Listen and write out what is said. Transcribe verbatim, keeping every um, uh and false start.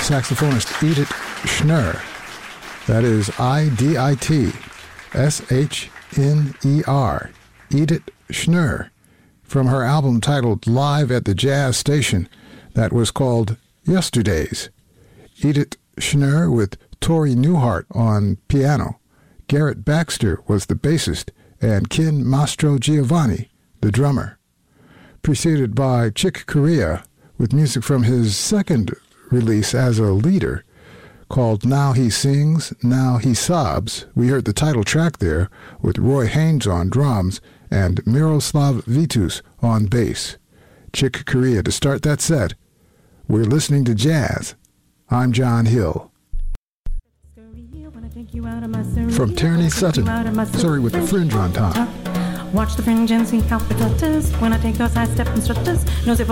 saxophonist Edith Schnurr. That is I D I T S H N E R. Edith Schnurr, from her album titled Live at the Jazz Station that was called Yesterdays. Edith Schnurr with Tori Newhart on piano. Garrett Baxter was the bassist, and Ken Mastro Giovanni, the drummer. Preceded by Chick Corea with music from his second release as a leader called Now He Sings, Now He Sobs. We heard the title track there with Roy Haynes on drums and Miroslav Vitus on bass. Chick Corea to start that set. We're listening to jazz. I'm John Hill. From Tierney Sutton, Surrey with the fringe on top. Watch the fringe and see how it flutters when I take a side step and strutters. Knows if